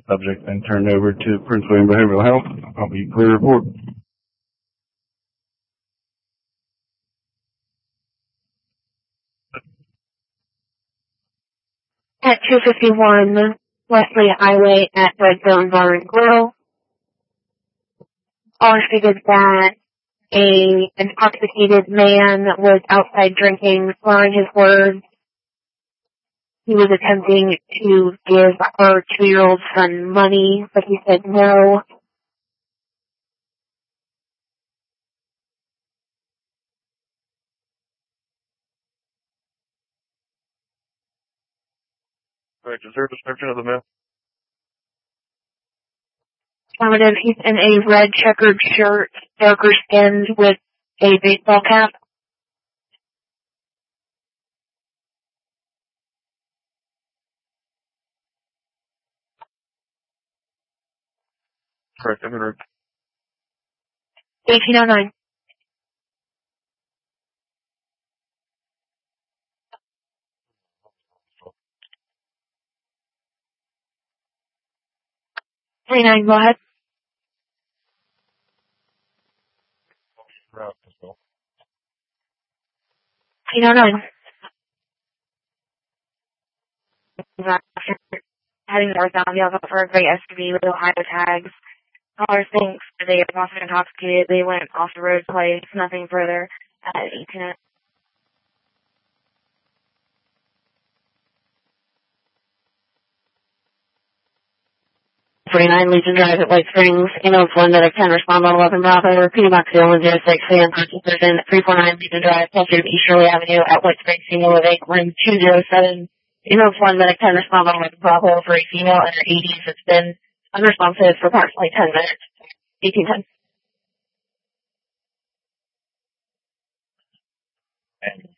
Subject then turned over to Prince William Behavioral Health. I'll be clear report. At 251 Wesley Highway at Redbone Bar and Grill, all stated that an intoxicated man was outside drinking, slurring his words. He was attempting to give our 2-year-old son money, but he said no. Correct. Is there a description of the man? Affirmative. He's in a red checkered shirt, darker skinned with a baseball cap. Correct. I'm in room. 1809. Go ahead. 1809. Heading northbound, he also for a gray SUV with Ohio tags. Caller thinks they are also intoxicated. They went off the road place, nothing further at 1809. 49 Legion Drive at White Springs. Email 1 medic 10, respond on 11 Bravo. Repeating box 0106, fan position 349 Legion Drive, Culture of East Shirley Avenue at White Springs, female with 8, room 207. Email 1 medic 10, respond on 11 Bravo for a female in her 80s that's been unresponsive for approximately 10 minutes. 1810.